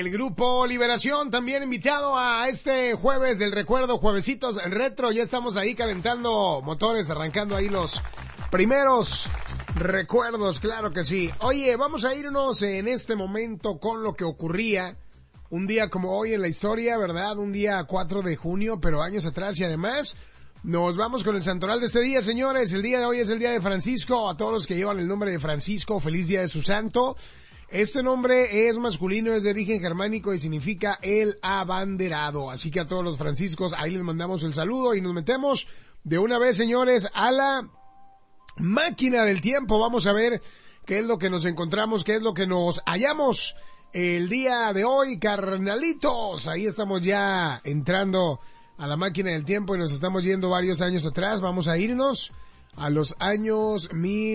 El grupo Liberación también invitado a este jueves del recuerdo, juevesitos retro. Ya estamos ahí calentando motores, arrancando ahí los primeros recuerdos, claro que sí. Oye, vamos a irnos en este momento con lo que ocurría un día como hoy en la historia, ¿verdad? Un día 4 de junio, pero años atrás, y además nos vamos con el santoral de este día, señores. El día de hoy es el día de Francisco. A todos los que llevan el nombre de Francisco, feliz día de su santo. Este nombre es masculino, es de origen germánico y significa el abanderado. Así que a todos los franciscos, ahí les mandamos el saludo y nos metemos de una vez, señores, a la máquina del tiempo. Vamos a ver qué es lo que nos encontramos, qué es lo que nos hallamos el día de hoy, carnalitos. Ahí estamos ya entrando a la máquina del tiempo y nos estamos yendo varios años atrás. Vamos a irnos a los años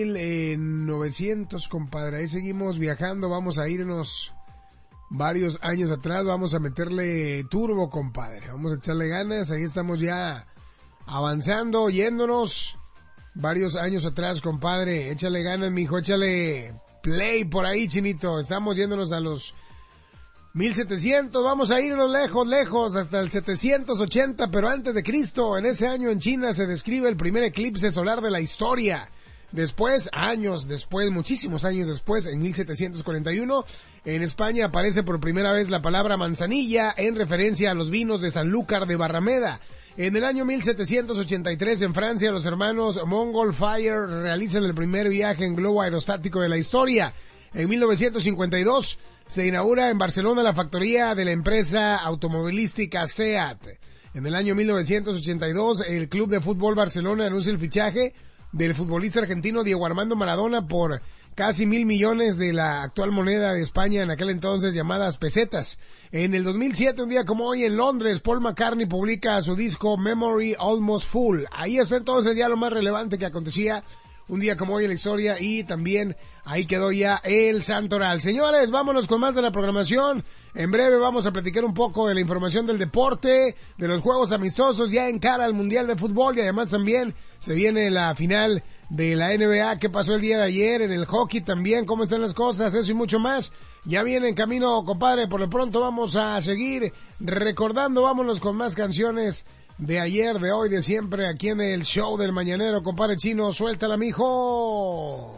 1900, compadre. Ahí seguimos viajando. Vamos a irnos varios años atrás. Vamos a meterle turbo, compadre. Vamos a echarle ganas. Ahí estamos ya avanzando, yéndonos varios años atrás, compadre. Échale ganas, mijo. Échale play por ahí, chinito. Estamos yéndonos a los 1700, vamos a irnos lejos, hasta el 780, pero antes de Cristo. En ese año en China se describe el primer eclipse solar de la historia. Después, muchísimos años después, en 1741, en España aparece por primera vez la palabra manzanilla en referencia a los vinos de Sanlúcar de Barrameda. En el año 1783, en Francia, los hermanos Montgolfier realizan el primer viaje en globo aerostático de la historia. En 1952 se inaugura en Barcelona la factoría de la empresa automovilística SEAT. En el año 1982, el Club de Fútbol Barcelona anuncia el fichaje del futbolista argentino Diego Armando Maradona por casi 1,000 millones de la actual moneda de España en aquel entonces llamadas pesetas. En el 2007, un día como hoy en Londres, Paul McCartney publica su disco Memory Almost Full. Ahí está entonces ya lo más relevante que acontecía un día como hoy en la historia, y también ahí quedó ya el santoral. Señores, vámonos con más de la programación. En breve vamos a platicar un poco de la información del deporte, de los juegos amistosos ya en cara al Mundial de Fútbol, y además también se viene la final de la NBA. ¿Qué pasó el día de ayer? En el hockey también, ¿cómo están las cosas? Eso y mucho más ya viene en camino, compadre. Por lo pronto vamos a seguir recordando, vámonos con más canciones de ayer, de hoy, de siempre, aquí en el show del mañanero, compadre Chino. Suéltala, mijo.